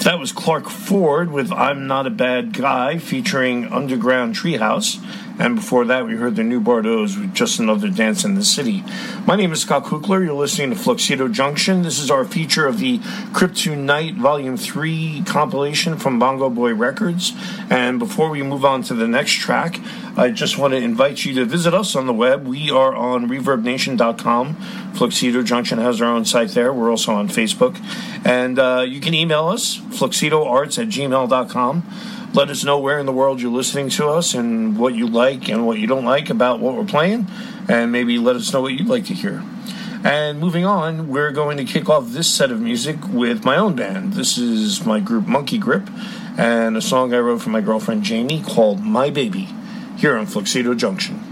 That was Clark Ford with I'm Not a Bad Guy featuring Underground Treehouse. And before that, we heard the New Bardos with Just Another Dance in the City. My name is Scott Kukler. You're listening to Fluxido Junction. This is our feature of the Crypto Night Volume 3 compilation from Bongo Boy Records. And before we move on to the next track, I just want to invite you to visit us on the web. We are on ReverbNation.com. Fluxido Junction has our own site there. We're also on Facebook. And you can email us, fluxidoarts@gmail.com. Let us know where in the world you're listening to us and what you like and what you don't like about what we're playing. And maybe let us know what you'd like to hear. And moving on, we're going to kick off this set of music with my own band. This is my group Monkey Grip and a song I wrote for my girlfriend Jamie called My Baby, here on Fluxido Junction.